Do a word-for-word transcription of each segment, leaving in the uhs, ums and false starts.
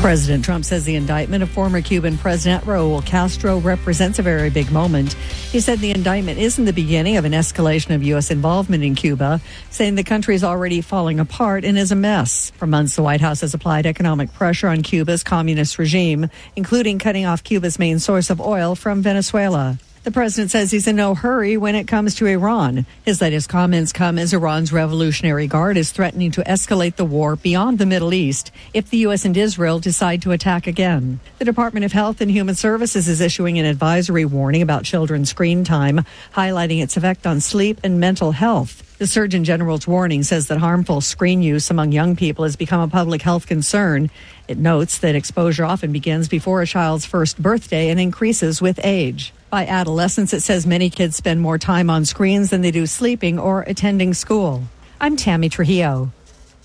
President Trump says the indictment of former Cuban President Raul Castro represents a very big moment. He said the indictment isn't the beginning of an escalation of U S involvement in Cuba, saying the country is already falling apart and is a mess. For months, the White House has applied economic pressure on Cuba's communist regime, including cutting off Cuba's main source of oil from Venezuela. The president says he's in no hurry when it comes to Iran. His latest comments come as Iran's Revolutionary Guard is threatening to escalate the war beyond the Middle East if the U S and Israel decide to attack again. The Department of Health and Human Services is issuing an advisory warning about children's screen time, highlighting its effect on sleep and mental health. The Surgeon General's warning says that harmful screen use among young people has become a public health concern. It notes that exposure often begins before a child's first birthday and increases with age. By adolescence, it says many kids spend more time on screens than they do sleeping or attending school. I'm Tammy Trujillo.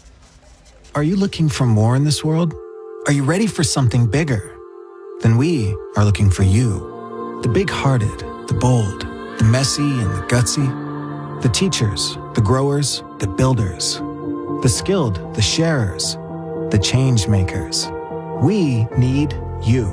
Are you looking for more in this world? Are you ready for something bigger? Then we are looking for you. The big-hearted, the bold, the messy and the gutsy. The teachers, the growers, the builders. The skilled, the sharers, the change makers. We need you.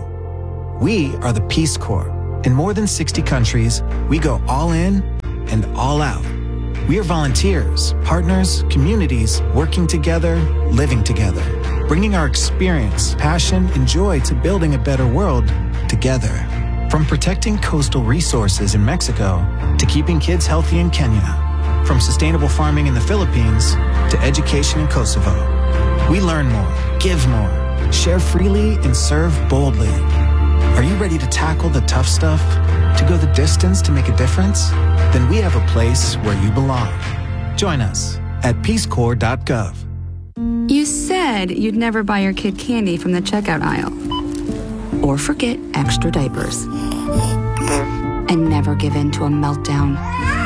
We are the Peace Corps. In more than sixty countries, we go all in and all out. We are volunteers, partners, communities, working together, living together, bringing our experience, passion, and joy to building a better world together. From protecting coastal resources in Mexico to keeping kids healthy in Kenya, from sustainable farming in the Philippines to education in Kosovo. We learn more, give more, share freely, and serve boldly. Are you ready to tackle the tough stuff? To go the distance to make a difference? Then we have a place where you belong. Join us at peace corps dot gov. You said you'd never buy your kid candy from the checkout aisle. Or forget extra diapers. And never give in to a meltdown.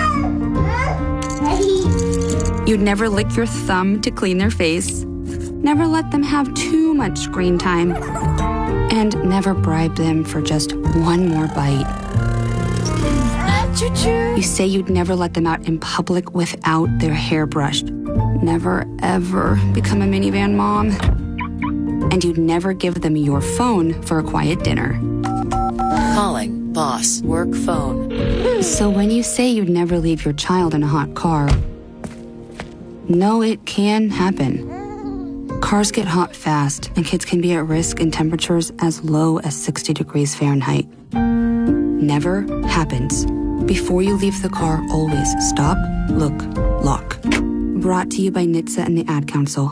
You'd never lick your thumb to clean their face. Never let them have too much screen time. And never bribe them for just one more bite. You say you'd never let them out in public without their hair brushed. Never, ever become a minivan mom. And you'd never give them your phone for a quiet dinner. Calling boss work phone. So when you say you'd never leave your child in a hot car, no, it can happen. Cars get hot fast, and kids can be at risk in temperatures as low as sixty degrees Fahrenheit. Never happens. Before you leave the car, always stop, look, lock. Brought to you by N H T S A and the Ad Council.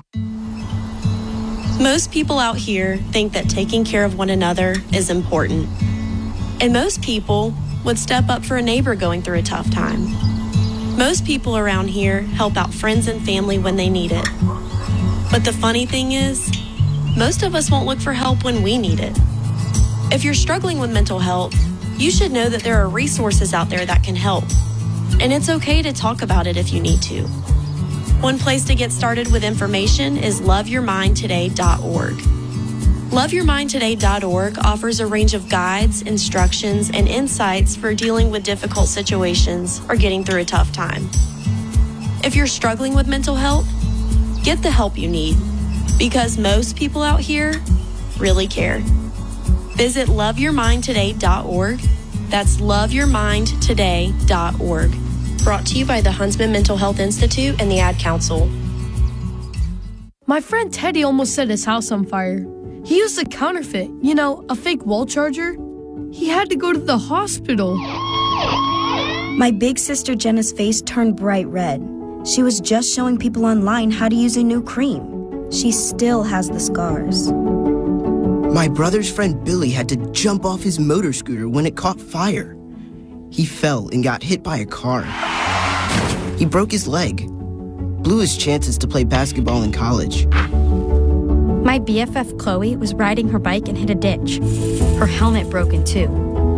Most people out here think that taking care of one another is important. And most people would step up for a neighbor going through a tough time. Most people around here help out friends and family when they need it. But the funny thing is, most of us won't look for help when we need it. If you're struggling with mental health, you should know that there are resources out there that can help. And it's okay to talk about it if you need to. One place to get started with information is love your mind today dot org. love your mind today dot org offers a range of guides, instructions, and insights for dealing with difficult situations or getting through a tough time. If you're struggling with mental health, get the help you need, because most people out here really care. Visit love your mind today dot org. That's love your mind today dot org. Brought to you by the Huntsman Mental Health Institute and the Ad Council. My friend Teddy almost set his house on fire. He used a counterfeit, you know, a fake wall charger. He had to go to the hospital. My big sister Jenna's face turned bright red. She was just showing people online how to use a new cream. She still has the scars. My brother's friend Billy had to jump off his motor scooter when it caught fire. He fell and got hit by a car. He broke his leg, blew his chances to play basketball in college. My B F F Chloe was riding her bike and hit a ditch. Her helmet broke in two.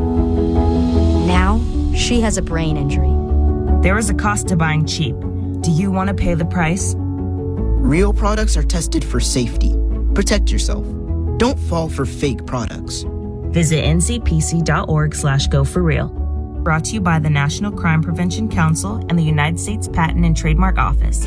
Now, she has a brain injury. There is a cost to buying cheap. Do you want to pay the price? Real products are tested for safety. Protect yourself. Don't fall for fake products. Visit N C P C dot org slash go for real. Brought to you by the National Crime Prevention Council and the United States Patent and Trademark Office.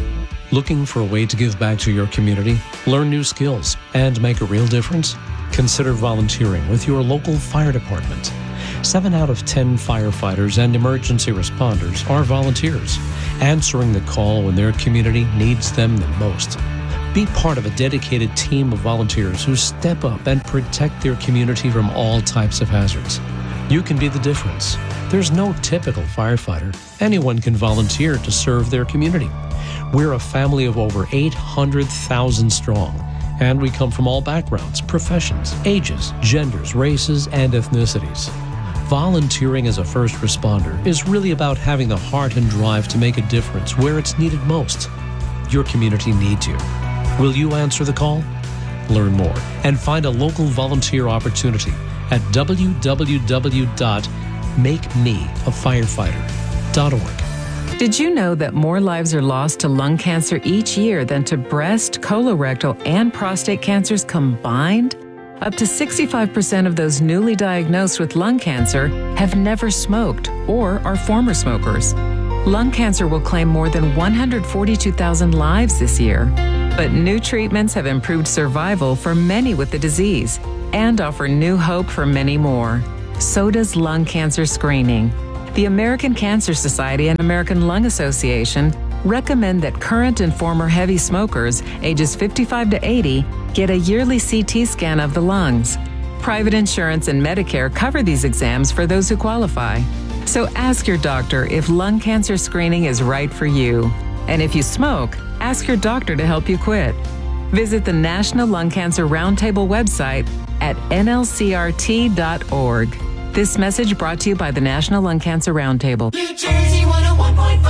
Looking for a way to give back to your community, learn new skills, and make a real difference? Consider volunteering with your local fire department. Seven out of ten firefighters and emergency responders are volunteers, answering the call when their community needs them the most. Be part of a dedicated team of volunteers who step up and protect their community from all types of hazards. You can be the difference. There's no typical firefighter. Anyone can volunteer to serve their community. We're a family of over eight hundred thousand strong, and we come from all backgrounds, professions, ages, genders, races, and ethnicities. Volunteering as a first responder is really about having the heart and drive to make a difference where it's needed most. Your community needs you. Will you answer the call? Learn more and find a local volunteer opportunity at w w w dot make me a firefighter dot org. Did you know that more lives are lost to lung cancer each year than to breast, colorectal, and prostate cancers combined? Up to sixty-five percent of those newly diagnosed with lung cancer have never smoked or are former smokers. Lung cancer will claim more than one hundred forty-two thousand lives this year. But new treatments have improved survival for many with the disease and offer new hope for many more. So does lung cancer screening. The American Cancer Society and American Lung Association recommend that current and former heavy smokers ages fifty-five to eighty get a yearly C T scan of the lungs. Private insurance and Medicare cover these exams for those who qualify. So ask your doctor if lung cancer screening is right for you. And if you smoke, ask your doctor to help you quit. Visit the National Lung Cancer Roundtable website at N L C R T dot org. This message brought to you by the National Lung Cancer Roundtable. New Jersey one oh one point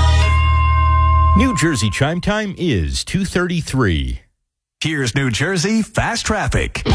five. New Jersey chime time is two thirty-three. Here's New Jersey Fast Traffic.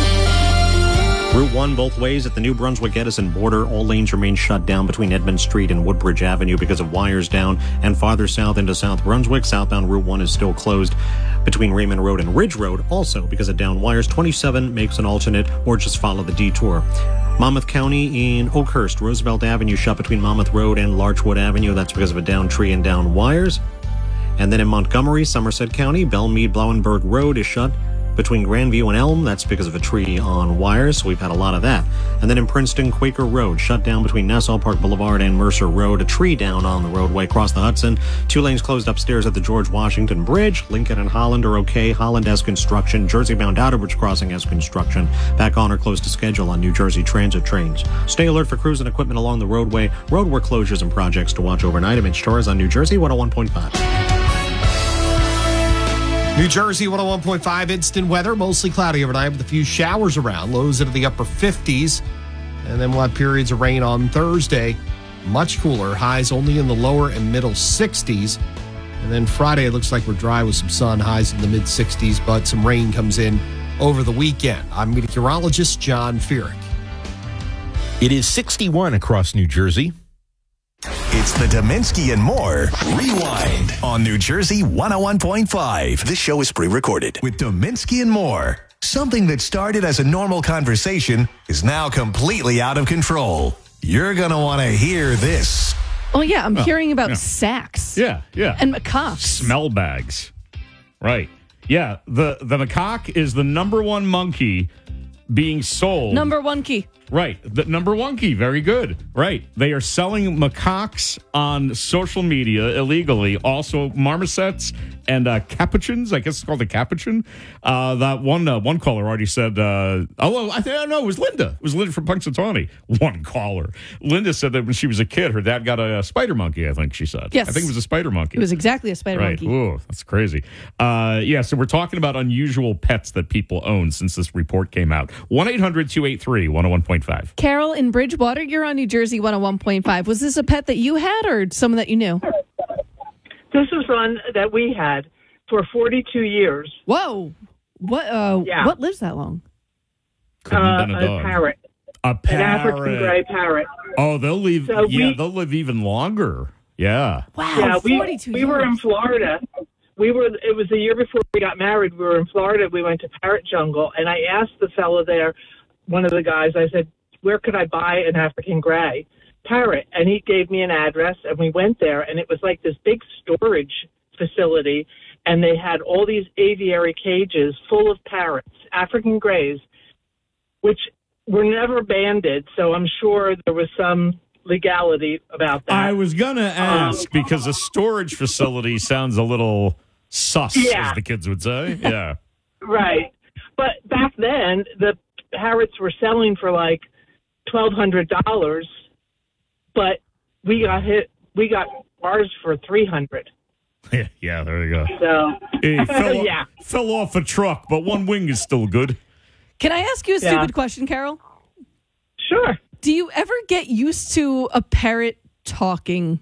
Route one both ways at the New Brunswick-Edison border. All lanes remain shut down between Edmund Street and Woodbridge Avenue because of wires down. And farther south into South Brunswick, southbound Route one is still closed between Raymond Road and Ridge Road, also because of down wires. twenty-seven makes an alternate, or just follow the detour. Monmouth County in Oakhurst, Roosevelt Avenue shut between Monmouth Road and Larchwood Avenue. That's because of a down tree and down wires. And then in Montgomery, Somerset County, Belmead Blauenberg Road is shut between Grandview and Elm. That's because of a tree on wires, so we've had a lot of that. And then in Princeton, Quaker Road shut down between Nassau Park Boulevard and Mercer Road. A tree down on the roadway across the Hudson. Two lanes closed upstairs at the George Washington Bridge. Lincoln and Holland are okay. Holland has construction. Jersey-bound Outerbridge Crossing has construction. Back on or close to schedule on New Jersey Transit trains. Stay alert for crews and equipment along the roadway. Roadwork closures and projects to watch overnight. I'm Mitch Torres on New Jersey one oh one point five. New Jersey one oh one point five instant weather, mostly cloudy overnight with a few showers around, lows into the upper fifties. And then we'll have periods of rain on Thursday. Much cooler, highs only in the lower and middle sixties. And then Friday, it looks like we're dry with some sun, highs in the mid sixties, but some rain comes in over the weekend. I'm meteorologist John Feerick. It is sixty-one across New Jersey. It's the Dominski and More Rewind on New Jersey one oh one point five. This show is pre-recorded with Dominski and More. Something that started as a normal conversation is now completely out of control. You're going to want to hear this. Oh, yeah. I'm well, hearing about yeah. sacks. Yeah, yeah. And macaques. Smell bags. Right. Yeah, the, the macaque is the number one monkey being sold. Number one key. Right. The number one key. Very good. Right. They are selling macaques on social media illegally. Also marmosets and uh, capuchins. I guess it's called a capuchin. Uh, that one uh, one caller already said, uh, oh, I, th- I don't know. It was Linda. It was Linda from Punxsutawney. One caller. Linda said that when she was a kid, her dad got a, a spider monkey, I think she said. Yes. I think it was a spider monkey. It was exactly a spider right. monkey. Ooh, that's crazy. Uh, yeah, so we're talking about unusual pets that people own since this report came out. one eight hundred two eight three one oh one point five. Carol in Bridgewater, you're on New Jersey one oh one point five. Was this a pet that you had or someone that you knew? This is one that we had for forty-two years. Whoa. What uh, yeah. What lives that long? Uh, a, a parrot. A parrot. An African gray parrot. Oh, they'll live, so yeah, we, they'll live even longer. Yeah. Wow, yeah, we, forty-two we years. were in Florida. We were. It was the year before we got married. We were in Florida. We went to Parrot Jungle, and I asked the fellow there, one of the guys, I said, where could I buy an African gray parrot? And he gave me an address, and we went there, and it was like this big storage facility, and they had all these aviary cages full of parrots, African greys, which were never banded. So I'm sure there was some legality about that. I was going to ask um, because a storage facility sounds a little sus, yeah. as the kids would say. Yeah. Right. But back then, the parrots were selling for like twelve hundred dollars, but we got hit. We got ours for three hundred dollars. Yeah, yeah, there you go. So, hey, fell, yeah. fell off a truck, but one wing is still good. Can I ask you a Yeah. stupid question, Carol? Sure. Do you ever get used to a parrot talking?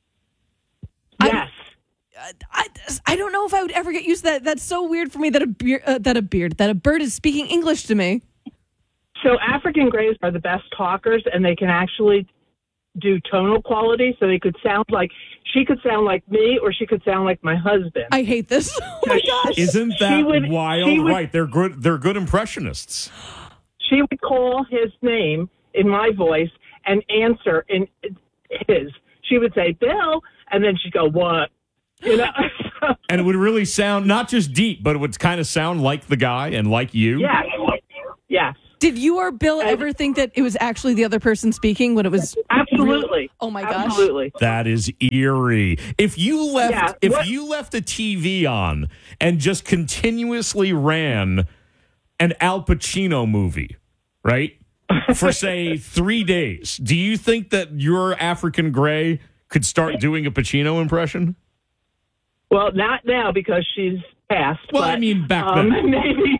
Yes. I, I, I don't know if I would ever get used to that. That's so weird for me that a beard, uh, that a beard, that a bird is speaking English to me. So African greys are the best talkers, and they can actually do tonal quality. So they could sound like, she could sound like me, or she could sound like my husband. I hate this. Oh my gosh. Isn't that would- wild? she would- right, they're good. They're good impressionists. She would call his name in my voice and answer in his. She would say, Bill, and then she'd go, what? You know? And it would really sound not just deep, but it would kind of sound like the guy and like you. Yes. Yes. Did you or Bill ever think that it was actually the other person speaking when it was Absolutely. Real? Oh my gosh. Absolutely. That is eerie. If you left Yeah, if what- you left a T V on and just continuously ran an Al Pacino movie, right? For say three days, do you think that your African gray could start doing a Pacino impression? Well, not now because she's passed. Well, but, I mean back um, then. Maybe.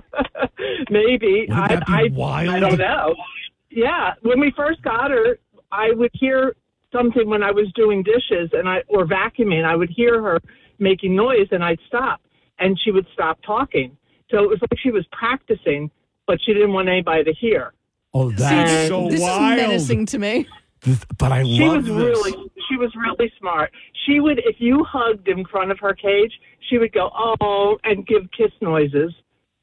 maybe. Wouldn't that I, be I, wild? I don't know. Yeah. When we first got her, I would hear something when I was doing dishes and I or vacuuming. I would hear her making noise and I'd stop and she would stop talking. So it was like she was practicing, but she didn't want anybody to hear. Oh, that's And so This wild. is menacing to me. But I She love was this. really, she was really smart. She would, if you hugged in front of her cage, she would go oh and give kiss noises.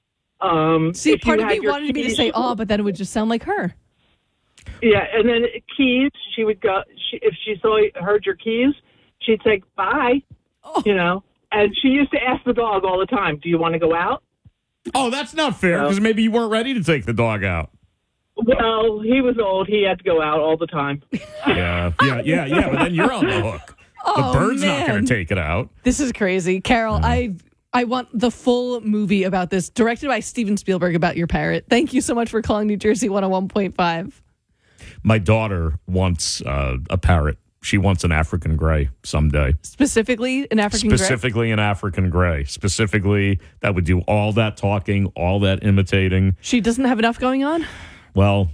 Um, See, if you part of had me your wanted me to keys- say "oh," but then it would just sound like her. Yeah, and then keys. She would go. She, if she saw heard your keys, she'd say bye. Oh. You know, and she used to ask the dog all the time, "Do you want to go out?" Oh, that's not fair because maybe you weren't ready to take the dog out. Well, he was old. He had to go out all the time. Yeah, yeah, yeah, yeah. But then you're on the hook. Oh, the bird's not man. going to take it out. This is crazy, Carol. I I want the full movie about this, directed by Steven Spielberg, about your parrot. Thank you so much for calling New Jersey one oh one point five. My daughter wants uh, a parrot. She wants an African gray someday. Specifically, an African gray? Specifically an African gray. Specifically, that would do all that talking, all that imitating. She doesn't have enough going on? Well,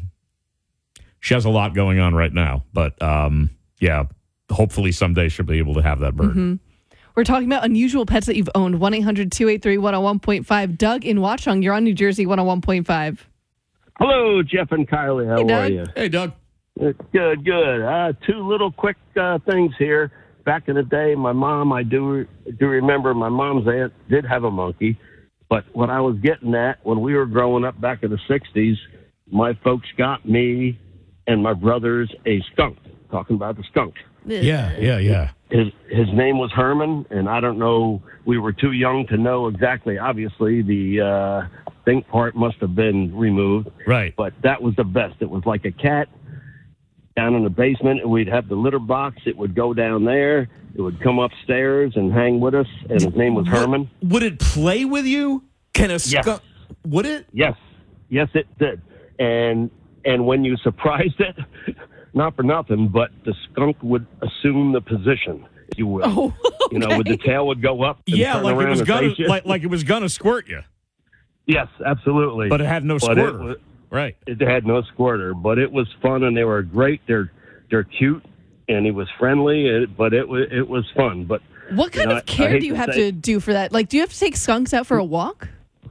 she has a lot going on right now. But, um, yeah, hopefully someday she'll be able to have that bird. Mm-hmm. We're talking about unusual pets that you've owned. one eight hundred two eight three one oh one point five. Doug in Watchung, you're on New Jersey one oh one point five. Hello, Jeff and Kylie. How Hey, Doug. are you? Hey, Doug. Good, good. Uh, two little quick uh, things here. Back in the day, my mom, I do do remember my mom's aunt did have a monkey. But what I was getting at, when we were growing up back in the sixties, my folks got me and my brothers a skunk. Talking about the skunk. Yeah, yeah, yeah. His his name was Herman, and I don't know. We were too young to know exactly. Obviously, the uh, think part must have been removed. Right. But that was the best. It was like a cat down in the basement, and we'd have the litter box. It would go down there. It would come upstairs and hang with us, and his name was Herman. Would it play with you? Can a skunk? Yes. Would it? Yes, yes, it did. And and when you surprised it, not for nothing, but the skunk would assume the position, if you will. Oh, okay. You know, with the tail would go up. And Yeah, turn like it around was and gonna, face you. like like it was gonna squirt you. Yes, absolutely. But it had no But it squirter. was- Right. It had no squirter, but it was fun, and they were great. They're they're cute, and he was friendly, it, but it was it was fun. But What kind you know, of I- I care hate do you to have say- to do for that? Like, do you have to take skunks out for a walk?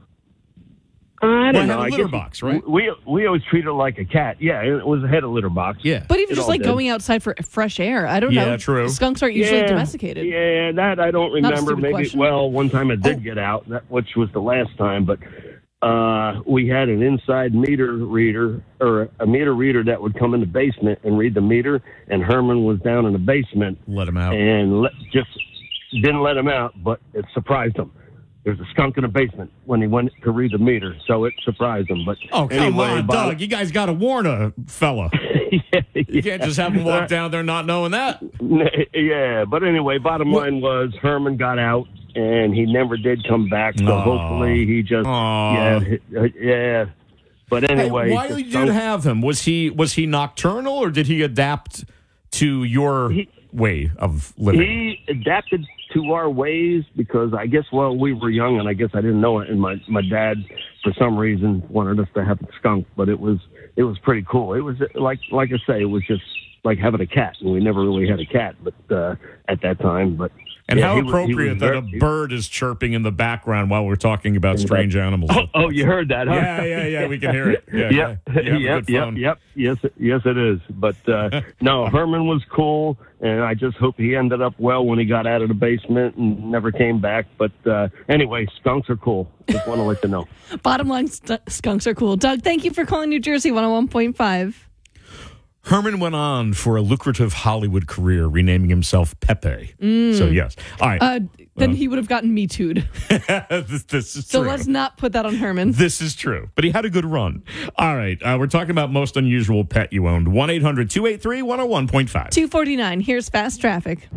I Well, don't it know. had a I litter guess box, right? We we always treated it like a cat. Yeah, it was had a litter box. Yeah. But even It just all like did. going outside for fresh air, I don't Yeah, know. true. Skunks aren't usually Yeah, domesticated. Yeah, that I don't Not a remember. stupid Maybe question. well, one time I did Oh. get out, that, which was the last time. But uh, we had an inside meter reader or a meter reader that would come in the basement and read the meter. And Herman was down in the basement. Let him out. And let, just didn't let him out, but it surprised him. There's a skunk in the basement when he went to read the meter, so it surprised him. But Oh, come anyway, on, Bob- Doug. You guys got to warn a fella. yeah, You can't just have him walk down there not knowing that. Yeah, but anyway, bottom line was Herman got out, and he never did come back. So Aw. hopefully he just, Aw. yeah, yeah. But anyway, Hey, why the did you skunk- have him? Was he was he nocturnal, or did he adapt to your way of living? He adapted to our ways because I guess, well, we were young, and I guess I didn't know it. And my, my dad, for some reason, wanted us to have a skunk, but it was it was pretty cool. It was like like I say, it was just like having a cat, and we never really had a cat, but uh, at that time. But And yeah, how he was- he appropriate was that very- a bird is chirping in the background while we're talking about strange animals. Oh, oh, you heard that, huh? Yeah, yeah, yeah, we can hear it. Yeah, yep, yeah. You have a yep, good yep, phone. yep. Yes, yes, it is. But uh, no, Herman was cool, and I just hope he ended up well when he got out of the basement and never came back. But uh, anyway, skunks are cool. Just want to let you know. Bottom line, st- skunks are cool. Doug, thank you for calling New Jersey one oh one point five. Herman went on for a lucrative Hollywood career, renaming himself Pepe. Mm. So, yes. All right. Uh, then Uh, he would have gotten Me Too'd. this, this is So true. let's not put that on Herman. This is true. But he had a good run. All right. Uh, we're talking about most unusual pet you owned. one eight hundred two eight three one oh one point five. two forty-nine. Here's Fast Traffic.